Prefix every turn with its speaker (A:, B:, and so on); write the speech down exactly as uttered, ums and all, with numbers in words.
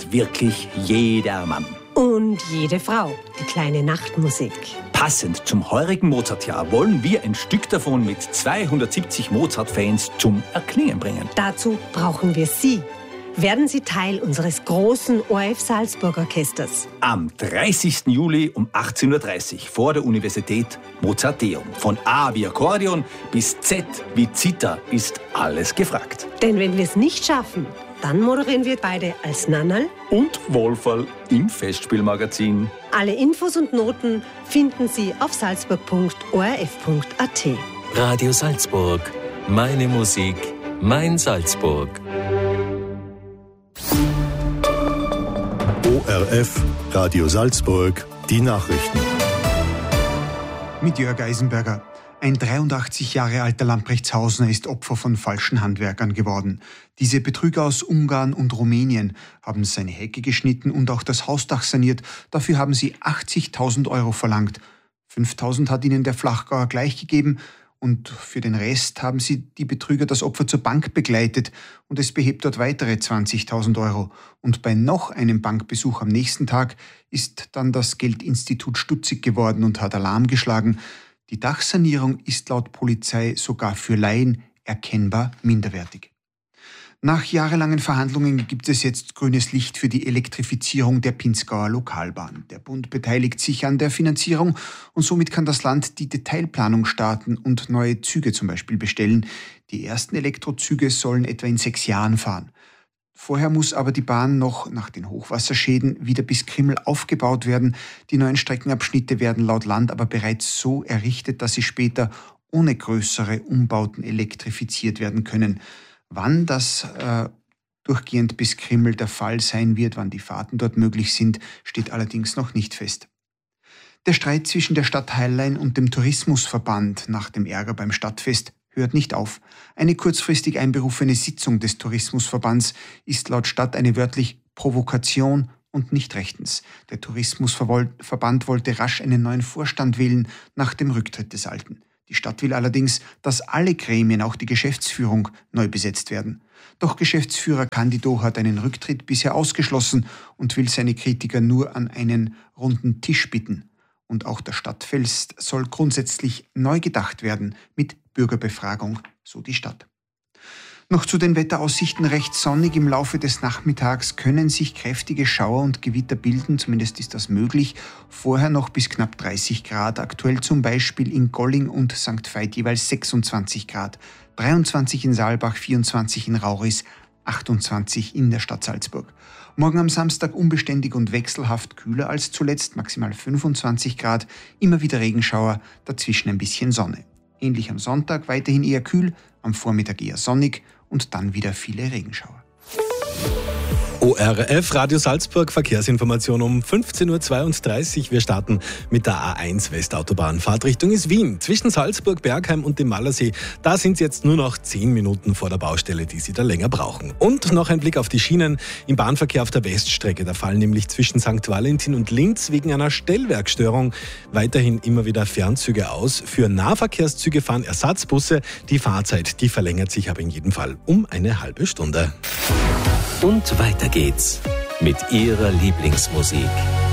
A: kennt wirklich jeder Mann.
B: Und jede Frau, die kleine Nachtmusik.
A: Passend zum heurigen Mozartjahr wollen wir ein Stück davon mit zweihundertsiebzig Mozart-Fans zum Erklingen bringen.
B: Dazu brauchen wir Sie. Werden Sie Teil unseres großen O R F Salzburg Orchesters.
A: Am dreißigsten Juli um achtzehn Uhr dreißig vor der Universität Mozarteum. Von A wie Akkordeon bis Z wie Zither ist alles gefragt.
B: Denn wenn wir es nicht schaffen, dann moderieren wir beide als Nannerl
A: und Wolferl im Festspielmagazin.
B: Alle Infos und Noten finden Sie auf salzburg punkt o r f punkt a t.
C: Radio Salzburg. Meine Musik, mein Salzburg.
D: O R F, Radio Salzburg, die Nachrichten.
E: Mit Jörg Eisenberger. Ein dreiundachtzig Jahre alter Lamprechtshausener ist Opfer von falschen Handwerkern geworden. Diese Betrüger aus Ungarn und Rumänien haben seine Hecke geschnitten und auch das Hausdach saniert. Dafür haben sie achtzigtausend Euro verlangt. fünftausend hat ihnen der Flachgauer gleichgegeben und für den Rest haben sie die Betrüger das Opfer zur Bank begleitet und es behebt dort weitere zwanzigtausend Euro. Und bei noch einem Bankbesuch am nächsten Tag ist dann das Geldinstitut stutzig geworden und hat Alarm geschlagen. Die Dachsanierung ist laut Polizei sogar für Laien erkennbar minderwertig. Nach jahrelangen Verhandlungen gibt es jetzt grünes Licht für die Elektrifizierung der Pinzgauer Lokalbahn. Der Bund beteiligt sich an der Finanzierung und somit kann das Land die Detailplanung starten und neue Züge zum Beispiel bestellen. Die ersten Elektrozüge sollen etwa in sechs Jahren fahren. Vorher muss aber die Bahn noch nach den Hochwasserschäden wieder bis Krimml aufgebaut werden. Die neuen Streckenabschnitte werden laut Land aber bereits so errichtet, dass sie später ohne größere Umbauten elektrifiziert werden können. Wann das äh, durchgehend bis Krimml der Fall sein wird, wann die Fahrten dort möglich sind, steht allerdings noch nicht fest. Der Streit zwischen der Stadt Heillein und dem Tourismusverband nach dem Ärger beim Stadtfest hört nicht auf. Eine kurzfristig einberufene Sitzung des Tourismusverbands ist laut Stadt eine wörtlich Provokation und nicht rechtens. Der Tourismusverband wollte rasch einen neuen Vorstand wählen nach dem Rücktritt des alten. Die Stadt will allerdings, dass alle Gremien, auch die Geschäftsführung, neu besetzt werden. Doch Geschäftsführer Candido hat einen Rücktritt bisher ausgeschlossen und will seine Kritiker nur an einen runden Tisch bitten. Und auch das Stadtfest soll grundsätzlich neu gedacht werden mit Bürgerbefragung, so die Stadt. Noch zu den Wetteraussichten: recht sonnig. Im Laufe des Nachmittags können sich kräftige Schauer und Gewitter bilden, zumindest ist das möglich. Vorher noch bis knapp dreißig Grad, aktuell zum Beispiel in Golling und Sankt Veit jeweils sechsundzwanzig Grad, dreiundzwanzig in Saalbach, vierundzwanzig in Rauris, achtundzwanzig in der Stadt Salzburg. Morgen am Samstag unbeständig und wechselhaft kühler als zuletzt, maximal fünfundzwanzig Grad, immer wieder Regenschauer, dazwischen ein bisschen Sonne. Ähnlich am Sonntag, weiterhin eher kühl, am Vormittag eher sonnig und dann wieder viele Regenschauer.
F: O R F, Radio Salzburg, Verkehrsinformation um fünfzehn Uhr zweiunddreißig. Wir starten mit der A eins Westautobahn. Fahrtrichtung ist Wien. Zwischen Salzburg, Bergheim und dem Mallersee. Da sind Sie jetzt nur noch zehn Minuten vor der Baustelle, die Sie da länger brauchen. Und noch ein Blick auf die Schienen. Im Bahnverkehr auf der Weststrecke. Da fallen nämlich zwischen Sankt Valentin und Linz wegen einer Stellwerkstörung weiterhin immer wieder Fernzüge aus. Für Nahverkehrszüge fahren Ersatzbusse. Die Fahrzeit, die verlängert sich aber in jedem Fall um eine halbe Stunde.
C: Und weiter geht's mit Ihrer Lieblingsmusik.